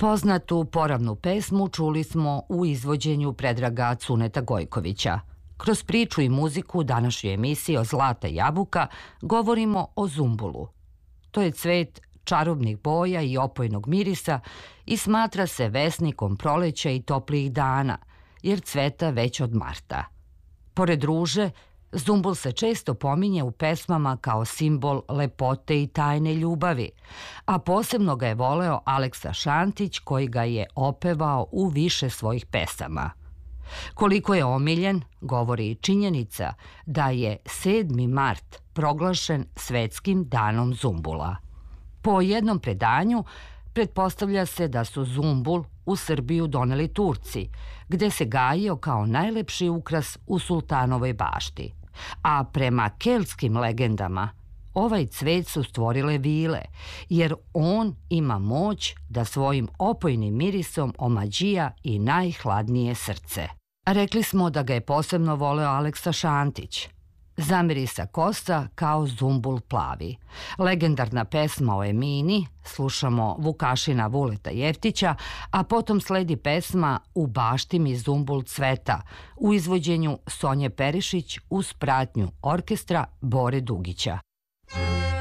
Poznatu poravnu pesmu čuli smo u izvođenju Predraga Cuneta Gojkovića. Kroz priču i muziku današnje emisije o Zlata jabuka govorimo o zumbulu. To je cvet čarobnih boja i opojnog mirisa i smatra se vesnikom proleća i toplijih dana, jer cveta već od marta. Pored ruže, zumbul se često pominje u pesmama kao simbol lepote i tajne ljubavi, a posebno ga je voleo Aleksa Šantić, koji ga je opevao u više svojih pesama. Koliko je omiljen, govori i činjenica da je 7. mart proglašen svetskim danom zumbula. Po jednom predanju, pretpostavlja se da su zumbul u Srbiju doneli Turci, gde se gajio kao najlepši ukras u sultanovoj bašti. A prema keltskim legendama, ovaj cvet su stvorile vile, jer on ima moć da svojim opojnim mirisom omađija i najhladnije srce. Rekli smo da ga je posebno voleo Aleksa Šantić. Zamirisa kosa kao zumbul plavi. Legendarna pesma o Emini, slušamo Vukašina Vuleta Jeftića, a potom sledi pesma U bašti mi zumbul cveta u izvođenju Sonje Perišić uz pratnju orkestra Bore Dugića.